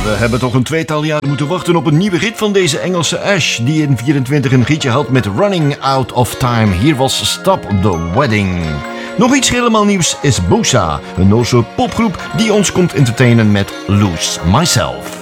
We hebben toch een tweetal jaar moeten wachten op een nieuwe hit van deze Engelse Ash, die in 24 een gietje had met Running Out of Time. Hier was Stop the Wedding. Nog iets helemaal nieuws is Boosa, een Noorse popgroep die ons komt entertainen met Lose Myself.